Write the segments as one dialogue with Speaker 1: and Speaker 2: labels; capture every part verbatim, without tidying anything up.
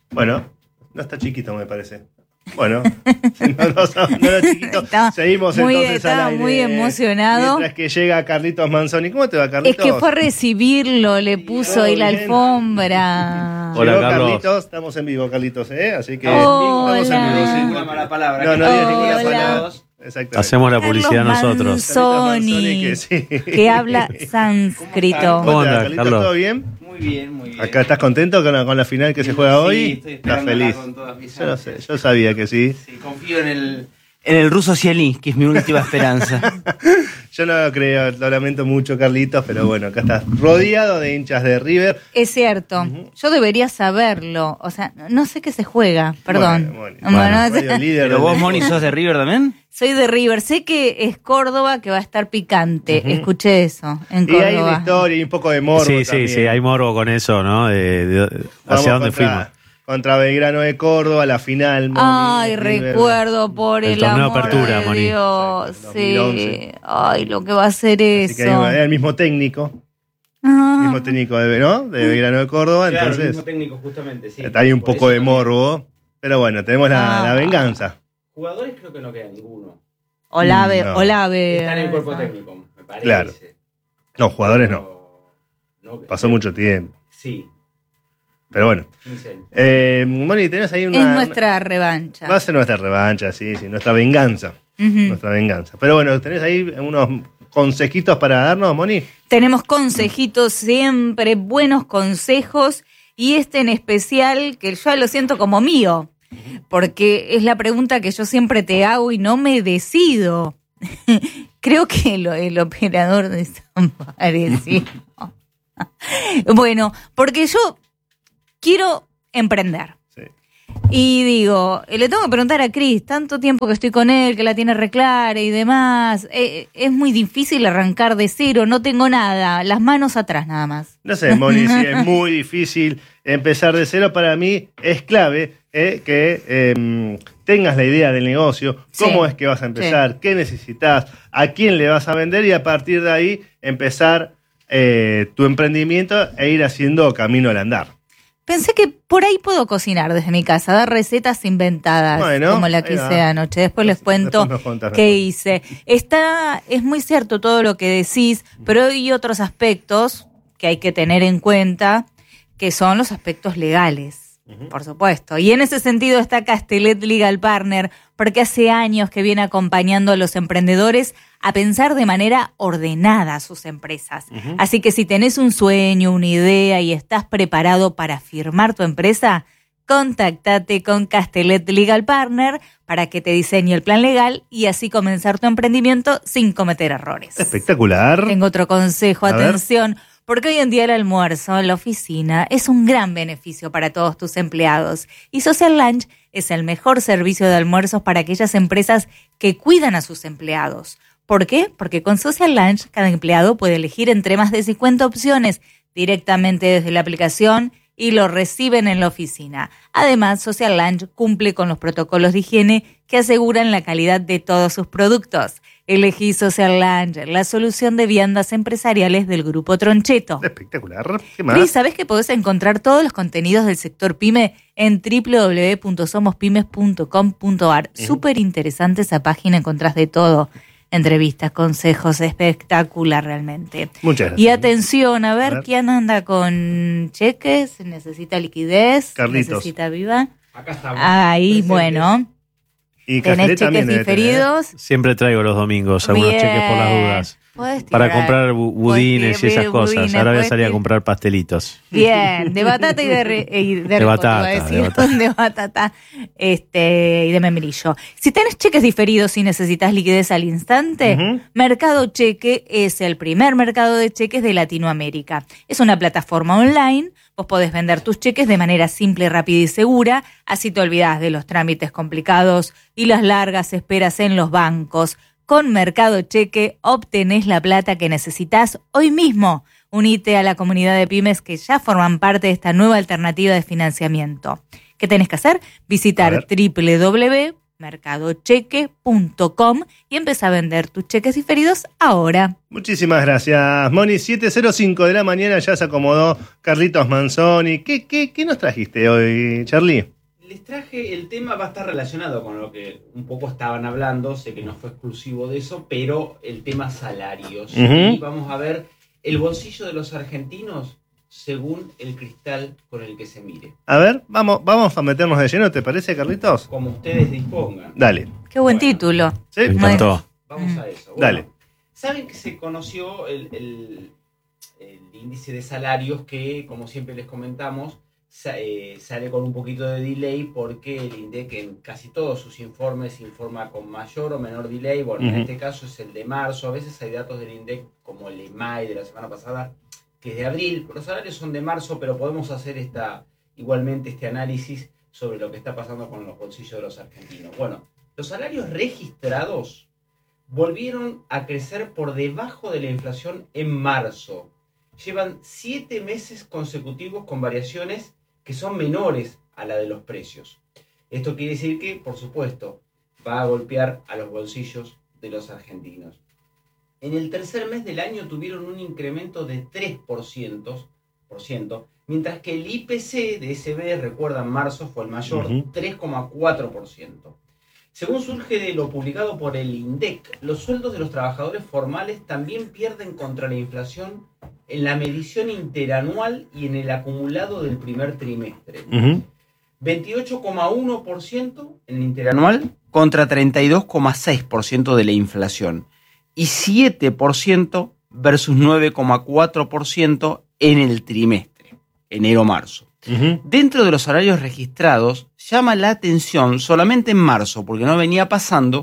Speaker 1: Bueno, no está chiquito, me parece. Bueno, no, no, no era chiquito.
Speaker 2: Estaba
Speaker 1: Seguimos
Speaker 2: muy,
Speaker 1: entonces
Speaker 2: estaba
Speaker 1: al aire.
Speaker 2: muy emocionado.
Speaker 1: Mientras que llega Carlitos Manzoni. ¿Cómo te va, Carlitos?
Speaker 2: Es que fue a recibirlo, le puso
Speaker 1: Todo
Speaker 2: ahí la
Speaker 1: bien.
Speaker 2: alfombra.
Speaker 1: Llegó
Speaker 3: Hola, Carlos.
Speaker 1: Carlitos, estamos en vivo, Carlitos, ¿eh? Así que
Speaker 2: Hola.
Speaker 1: estamos en vivo.
Speaker 2: Sin
Speaker 1: sí.
Speaker 4: ninguna mala palabra.
Speaker 1: No, no digas ninguna
Speaker 2: Hola.
Speaker 1: palabra. Exactamente.
Speaker 3: Hacemos la publicidad
Speaker 2: Carlos
Speaker 3: nosotros.
Speaker 2: Manzoni,
Speaker 1: Manzoni, que sí.
Speaker 2: que habla sánscrito.
Speaker 3: ¿Cómo
Speaker 1: te va,
Speaker 3: andás,
Speaker 1: Carlitos?
Speaker 3: Carlos?
Speaker 1: ¿Todo bien?
Speaker 4: Muy bien, muy bien.
Speaker 1: Acá, ¿estás contento con la, con la final que se juega
Speaker 4: Sí,
Speaker 1: hoy?
Speaker 4: estoy
Speaker 1: ¿Estás
Speaker 4: esperándola
Speaker 1: feliz?
Speaker 4: con todas mis
Speaker 1: Yo no
Speaker 4: ansias.
Speaker 1: sé, yo sabía que sí.
Speaker 4: Sí, confío en el, en el ruso Cielí, que es mi última esperanza.
Speaker 1: Yo no lo creo, lo lamento mucho, Carlitos, pero bueno, acá estás rodeado de hinchas de River.
Speaker 2: Es cierto, yo debería saberlo. O sea, no sé qué se juega, perdón.
Speaker 1: Bueno, bueno.
Speaker 2: Bueno,
Speaker 1: Radio líder
Speaker 4: Pero
Speaker 1: del-
Speaker 4: vos, Moni, sos de River también.
Speaker 2: soy de River. Sé que es Córdoba, que va a estar picante.
Speaker 1: Ujú.
Speaker 2: Escuché eso en
Speaker 1: Y hay una
Speaker 2: Córdoba.
Speaker 1: historia y un poco de morbo
Speaker 3: Sí, sí,
Speaker 1: también.
Speaker 3: sí, hay morbo con eso, ¿no? De, de-
Speaker 1: Vamos
Speaker 3: ¿Hacia dónde
Speaker 1: contra,
Speaker 3: fuimos?
Speaker 1: Contra Belgrano de Córdoba, la final. Moni,
Speaker 2: Ay,
Speaker 1: River.
Speaker 2: recuerdo por el,
Speaker 3: El torneo
Speaker 2: amor
Speaker 3: Apertura,
Speaker 2: de
Speaker 3: Moni.
Speaker 2: Dios.
Speaker 1: Exacto,
Speaker 2: Sí.
Speaker 1: dos mil once.
Speaker 2: Ay, lo que va a ser
Speaker 1: Así que
Speaker 2: eso.
Speaker 1: hay- era el mismo técnico,
Speaker 2: Ah.
Speaker 1: mismo técnico de, ¿no? de Belgrano de Córdoba, entonces
Speaker 4: técnico, justamente, sí.
Speaker 1: está ahí un
Speaker 4: Por
Speaker 1: poco
Speaker 4: eso
Speaker 1: de
Speaker 4: también.
Speaker 1: morbo. Pero bueno, tenemos la,
Speaker 2: Ah.
Speaker 1: la venganza.
Speaker 4: Jugadores creo que no queda ninguno.
Speaker 2: Olave,
Speaker 1: No.
Speaker 2: Olave.
Speaker 4: Está en el cuerpo técnico, me parece.
Speaker 1: Claro. No, jugadores no.
Speaker 4: Pero no.
Speaker 1: Pasó mucho tiempo.
Speaker 4: Sí,
Speaker 1: Pero bueno.
Speaker 4: quince años.
Speaker 1: Eh, Moni, tenés ahí una.
Speaker 2: Es nuestra revancha.
Speaker 1: Va a ser nuestra revancha, sí, sí, nuestra venganza.
Speaker 2: Ujú.
Speaker 1: Nuestra venganza. Pero bueno, tenés ahí unos consejitos para darnos, Moni.
Speaker 2: Tenemos consejitos siempre, buenos consejos, y este en especial que yo lo siento como mío, porque es la pregunta que yo siempre te hago y no me decido. Creo que lo- el operador desapareció. Bueno, porque yo quiero emprender.
Speaker 1: Sí.
Speaker 2: Y digo, le tengo que preguntar a Cris, tanto tiempo que estoy con él, que la tiene reclara y demás, eh, es muy difícil arrancar de cero, no tengo nada, las manos atrás nada más.
Speaker 1: No sé, Moni, sí, es muy difícil empezar de cero. Para mí es clave eh, que eh, tengas la idea del negocio, cómo
Speaker 2: Sí.
Speaker 1: es que vas a empezar, qué necesitas, a quién le vas a vender y a partir de ahí empezar eh, tu emprendimiento e ir haciendo camino al andar.
Speaker 2: Pensé que por ahí puedo cocinar desde mi casa, dar recetas inventadas,
Speaker 1: Bueno,
Speaker 2: como la
Speaker 1: ahí
Speaker 2: que hice
Speaker 1: va.
Speaker 2: anoche. Después les cuento
Speaker 1: Después nos contás
Speaker 2: qué
Speaker 1: mejor.
Speaker 2: hice. Está, es muy cierto todo lo que decís, pero hay otros aspectos que hay que tener en cuenta, que son los aspectos legales,
Speaker 1: Ujú.
Speaker 2: por supuesto. Y en ese sentido está Castellet Legal Partner, porque hace años que viene acompañando a los emprendedores a pensar de manera ordenada sus empresas.
Speaker 1: Ujú.
Speaker 2: Así que si tenés un sueño, una idea y estás preparado para firmar tu empresa, contactate con Castellet Legal Partner para que te diseñe el plan legal y así comenzar tu emprendimiento sin cometer errores.
Speaker 1: Espectacular.
Speaker 2: Tengo otro consejo,
Speaker 1: A ver.
Speaker 2: atención, porque hoy en día el almuerzo en la oficina es un gran beneficio para todos tus empleados y Social Lunch es el mejor servicio de almuerzos para aquellas empresas que cuidan a sus empleados. ¿Por qué? Porque con Social Lunch cada empleado puede elegir entre más de cincuenta opciones directamente desde la aplicación y lo reciben en la oficina. Además, Social Lunch cumple con los protocolos de higiene que aseguran la calidad de todos sus productos. Elegí Social Lunch, la solución de viandas empresariales del Grupo Troncheto.
Speaker 1: Espectacular. ¿Qué más?
Speaker 2: Cris, ¿sabés que podés encontrar todos los contenidos del sector PYME en doble u doble u doble u punto somos pymes punto com punto a r?
Speaker 1: Ujú.
Speaker 2: Súper interesante esa página, encontrás de todo. Entrevistas, consejos, espectacular realmente.
Speaker 1: Muchas gracias.
Speaker 2: Y atención, a ver,
Speaker 1: A ver.
Speaker 2: ¿quién anda con cheques? ¿Necesita liquidez?
Speaker 1: Carlitos.
Speaker 2: ¿Necesita viva?
Speaker 4: Acá estamos.
Speaker 2: Ahí,
Speaker 4: presentes.
Speaker 2: bueno.
Speaker 1: Y
Speaker 2: ¿Tenés
Speaker 1: Castellet
Speaker 2: cheques
Speaker 1: también debe tener.
Speaker 2: diferidos?
Speaker 3: Siempre traigo los domingos algunos
Speaker 2: Bien.
Speaker 3: cheques por las dudas.
Speaker 2: Podés
Speaker 3: Para
Speaker 2: tirar.
Speaker 3: comprar bu- budines y
Speaker 2: Podés
Speaker 3: esas
Speaker 2: tirar
Speaker 3: cosas.
Speaker 2: budines,
Speaker 3: Ahora voy a
Speaker 2: podés
Speaker 3: salir a
Speaker 2: tirar-
Speaker 3: comprar pastelitos.
Speaker 2: Bien, de batata y de, re- y de,
Speaker 3: De
Speaker 2: ricota,
Speaker 3: batata,
Speaker 2: iba a decir,
Speaker 3: de batata.
Speaker 2: de batata este, y de membrillo. Si tenés cheques diferidos y necesitas liquidez al instante,
Speaker 1: Ujú.
Speaker 2: Mercado Cheque es el primer mercado de cheques de Latinoamérica. Es una plataforma online, vos podés vender tus cheques de manera simple, rápida y segura, así te olvidás de los trámites complicados y las largas esperas en los bancos. Con Mercado Cheque obtenés la plata que necesitas hoy mismo. Unite a la comunidad de pymes que ya forman parte de esta nueva alternativa de financiamiento. ¿Qué tenés que hacer?
Speaker 1: A
Speaker 2: Visitar
Speaker 1: ver.
Speaker 2: doble u doble u doble u mercadocheque punto com y empezá a vender tus cheques diferidos ahora.
Speaker 1: Muchísimas gracias, Moni. siete cero cinco de la mañana ya se acomodó Carlitos Manzoni. ¿Qué, qué, qué nos trajiste hoy, Charlie?
Speaker 4: Les traje, el tema va a estar relacionado con lo que un poco estaban hablando, sé que no fue exclusivo de eso, pero el tema salarios.
Speaker 1: Uh-huh.
Speaker 4: Y vamos a ver el bolsillo de los argentinos según el cristal con el que se mire.
Speaker 1: A ver, vamos, vamos a meternos de lleno, ¿te parece, Carlitos?
Speaker 4: Como ustedes dispongan.
Speaker 1: Dale.
Speaker 2: Qué buen
Speaker 4: Bueno.
Speaker 2: título.
Speaker 1: ¿Sí?
Speaker 3: Me encantó.
Speaker 4: Vamos a eso. Bueno,
Speaker 1: Dale.
Speaker 4: Saben que se conoció el, el, el índice de salarios que, como siempre les comentamos, sa- eh, sale con un poquito de delay porque el INDEC en casi todos sus informes informa con mayor o menor delay. Bueno,
Speaker 1: Ujú.
Speaker 4: en este caso es el de marzo. A veces hay datos del INDEC como el de mayo de la semana pasada, que es de abril. Los salarios son de marzo, pero podemos hacer esta igualmente este análisis sobre lo que está pasando con los bolsillos de los argentinos. Bueno, los salarios registrados volvieron a crecer por debajo de la inflación en marzo. Llevan siete meses consecutivos con variaciones que son menores a la de los precios. Esto quiere decir que, por supuesto, va a golpear a los bolsillos de los argentinos. En el tercer mes del año tuvieron un incremento de tres por ciento, por ciento, mientras que el I P C de S B, recuerdan, marzo fue el mayor,
Speaker 1: Ujú.
Speaker 4: tres coma cuatro por ciento. Según surge de lo publicado por el INDEC, los sueldos de los trabajadores formales también pierden contra la inflación en la medición interanual y en el acumulado del primer trimestre.
Speaker 1: Uh-huh.
Speaker 4: veintiocho coma uno por ciento en el interanual contra treinta y dos coma seis por ciento de la inflación y siete por ciento versus nueve coma cuatro por ciento en el trimestre, enero-marzo.
Speaker 1: Uh-huh.
Speaker 4: Dentro de los salarios registrados, llama la atención solamente en marzo, porque no venía pasando,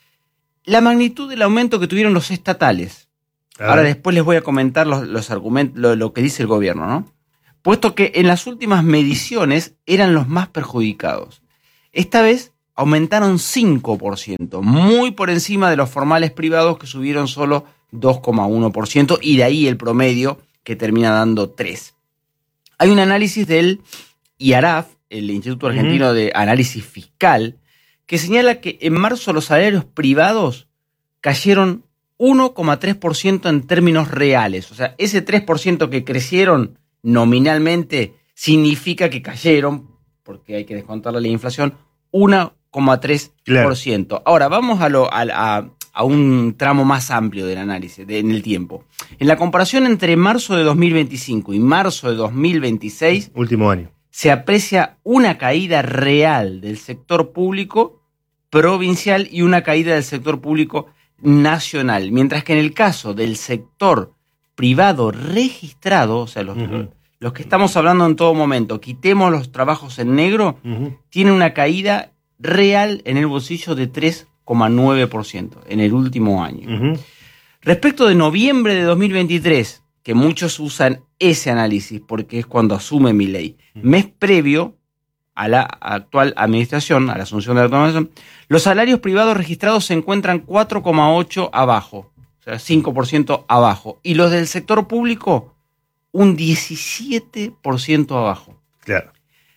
Speaker 4: la magnitud del aumento que tuvieron los estatales.
Speaker 1: A
Speaker 4: Ahora
Speaker 1: ver.
Speaker 4: después les voy a comentar los, los argumentos, lo, lo que dice el gobierno, ¿no? Puesto que en las últimas mediciones eran los más perjudicados. Esta vez aumentaron cinco por ciento, muy por encima de los formales privados que subieron solo dos coma uno por ciento y de ahí el promedio que termina dando tres por ciento. Hay un análisis del I A R A F, el Instituto Argentino uh-huh. de Análisis Fiscal, que señala que en marzo los salarios privados cayeron uno coma tres por ciento en términos reales. O sea, ese tres por ciento que crecieron nominalmente significa que cayeron, porque hay que descontarle la inflación, uno coma tres por ciento. Claro. Ahora, vamos a, lo, a, a, a un tramo más amplio del análisis de, en el tiempo. En la comparación entre marzo de dos mil veinticinco y marzo de dos mil veintiséis,
Speaker 1: último año,
Speaker 4: se aprecia una caída real del sector público provincial y una caída del sector público nacional, mientras que en el caso del sector privado registrado, o sea, los, uh-huh. los que estamos hablando en todo momento, quitemos los trabajos en negro, uh-huh. tiene una caída real en el bolsillo de tres coma nueve por ciento en el último año. Uh-huh. Respecto de noviembre de dos mil veintitrés, que muchos usan ese análisis porque es cuando asume Milei, uh-huh. mes previo a la actual administración, a la asunción de la administración, los salarios privados registrados se encuentran cuatro coma ocho por ciento abajo, o sea, cinco por ciento abajo, y los del sector público un diecisiete por ciento abajo.
Speaker 1: Claro.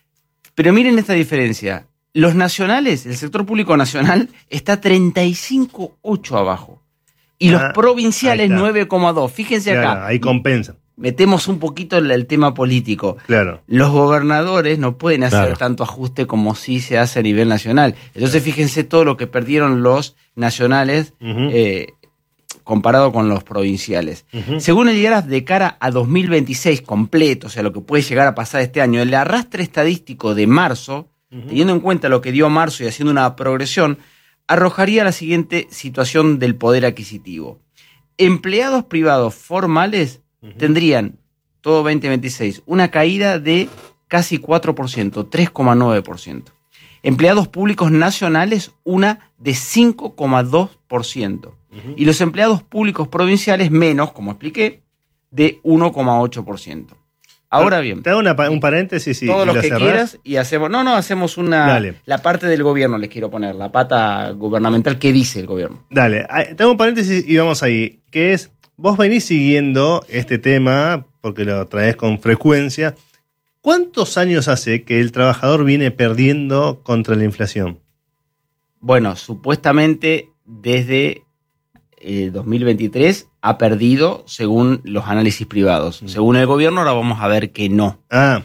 Speaker 4: Pero miren esta diferencia. Los nacionales, el sector público nacional, está treinta y cinco coma ocho por ciento abajo. Y ah, los provinciales nueve coma dos. Fíjense
Speaker 1: claro,
Speaker 4: acá.
Speaker 1: Ahí compensan.
Speaker 4: Metemos un poquito el, el tema político.
Speaker 1: Claro.
Speaker 4: Los gobernadores no pueden hacer
Speaker 3: claro.
Speaker 4: tanto ajuste como sí se hace a nivel nacional. Entonces, claro. fíjense todo lo que perdieron los nacionales uh-huh. eh, comparado con los provinciales. Uh-huh. Según el I A R A F, de cara a dos mil veintiséis completo, o sea, lo que puede llegar a pasar este año, el arrastre estadístico de marzo, uh-huh. teniendo en cuenta lo que dio marzo y haciendo una progresión, arrojaría la siguiente situación del poder adquisitivo. Empleados privados formales uh-huh. tendrían, todo veinte veintiséis, una caída de casi cuatro por ciento, tres coma nueve por ciento. Empleados públicos nacionales, una de cinco coma dos por ciento. Uh-huh. Y los empleados públicos provinciales, menos, como expliqué, de uno coma ocho por ciento. Ahora bien,
Speaker 1: te hago una, un paréntesis y
Speaker 4: todos los
Speaker 1: lo
Speaker 4: que
Speaker 1: cerrás.
Speaker 4: quieras y hacemos, no, no, hacemos una, Dale. la parte del gobierno les quiero poner, la pata gubernamental, ¿qué dice el gobierno?
Speaker 1: Dale, te hago un paréntesis y vamos ahí, que es, vos venís siguiendo este tema, porque lo traes con frecuencia. ¿Cuántos años hace que el trabajador viene perdiendo contra la inflación?
Speaker 4: Bueno, supuestamente desde eh, dos mil veintitrés ha perdido según los análisis privados.
Speaker 1: Mm.
Speaker 4: Según el gobierno ahora vamos a ver que no.
Speaker 1: Ah,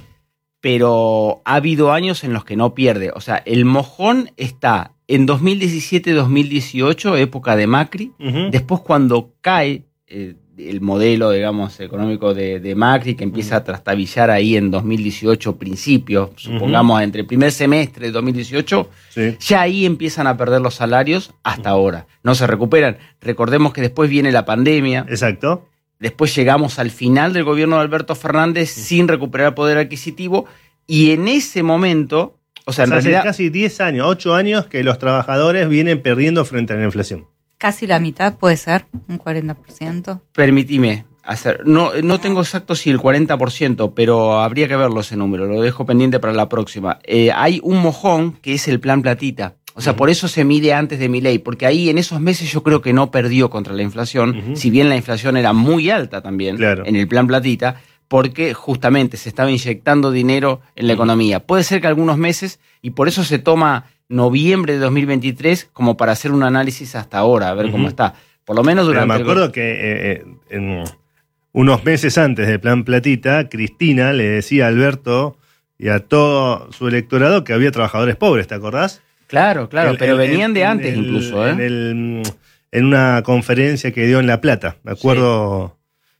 Speaker 4: Pero ha habido años en los que no pierde. O sea, el mojón está en dos mil diecisiete dos mil dieciocho, época de Macri.
Speaker 1: ujú.
Speaker 4: Después cuando cae eh, el modelo, digamos, económico de, de Macri, que empieza a trastabillar ahí en dos mil dieciocho, principios, supongamos entre el primer semestre de dos mil dieciocho,
Speaker 1: Sí.
Speaker 4: ya ahí empiezan a perder los salarios hasta ahora. No se recuperan. Recordemos que después viene la pandemia.
Speaker 1: Exacto.
Speaker 4: Después llegamos al final del gobierno de Alberto Fernández sin recuperar poder adquisitivo y en ese momento, o sea, en
Speaker 1: O sea, hace
Speaker 4: realidad,
Speaker 1: casi diez años, ocho años que los trabajadores vienen perdiendo frente a la inflación.
Speaker 2: Casi la mitad puede ser, un cuarenta por ciento.
Speaker 4: permitime hacer, no, no tengo exacto si el cuarenta por ciento, pero habría que verlo ese número, lo dejo pendiente para la próxima. Eh, hay un mojón que es el plan platita. O sea,
Speaker 1: Ujú.
Speaker 4: por eso se mide antes de Milei, porque ahí en esos meses yo creo que no perdió contra la inflación,
Speaker 1: Ujú.
Speaker 4: si bien la inflación era muy alta también
Speaker 1: Claro.
Speaker 4: en el plan platita, porque justamente se estaba inyectando dinero en la
Speaker 1: Ujú.
Speaker 4: economía. Puede ser que algunos meses, y por eso se toma noviembre de dos mil veintitrés como para hacer un análisis hasta ahora, a ver cómo
Speaker 1: Ujú.
Speaker 4: está. Por lo menos
Speaker 1: Pero
Speaker 4: durante
Speaker 1: me
Speaker 4: el go-
Speaker 1: acuerdo que eh, eh, en unos meses antes del plan Platita, Cristina le decía a Alberto y a todo su electorado que había trabajadores pobres, ¿te acordás?
Speaker 4: Claro, claro,
Speaker 1: El-
Speaker 4: pero
Speaker 1: el-
Speaker 4: venían de
Speaker 1: en
Speaker 4: antes
Speaker 1: el-
Speaker 4: incluso, ¿eh?
Speaker 1: En, el, en una conferencia que dio en La Plata, me acuerdo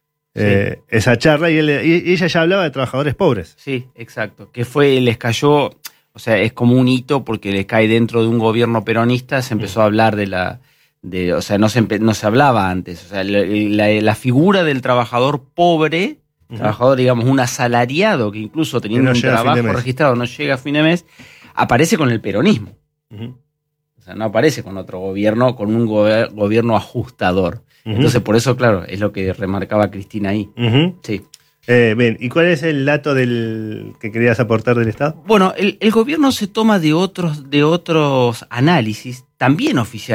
Speaker 1: eh, esa charla, y, él- y ella ya hablaba de trabajadores pobres.
Speaker 4: Sí, exacto. Que fue, les cayó, o sea, es como un hito porque les cae dentro de un gobierno peronista, se empezó a hablar de la, de, o sea, no se, empe- no se hablaba antes. O sea, la, la- la figura del trabajador pobre,
Speaker 1: Ujú.
Speaker 4: trabajador, digamos, un asalariado que incluso teniendo
Speaker 1: no
Speaker 4: un
Speaker 1: llega a fin de
Speaker 4: trabajo
Speaker 1: mes.
Speaker 4: registrado no llega a fin de mes, aparece con el peronismo.
Speaker 1: Ujú.
Speaker 4: O sea, no aparece con otro gobierno, con un gober- gobierno ajustador.
Speaker 1: Ujú.
Speaker 4: Entonces, por eso, claro, es lo que remarcaba Cristina ahí.
Speaker 1: Ujú.
Speaker 4: Sí.
Speaker 1: Eh, bien, ¿y cuál es el dato del que querías aportar del Estado?
Speaker 4: Bueno, el, el gobierno se toma de otros, de otros análisis, también oficiales.